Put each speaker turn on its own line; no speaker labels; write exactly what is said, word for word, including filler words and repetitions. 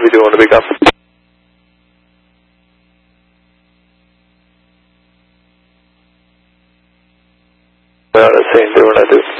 we do want to pick up. We are the same, they want to do.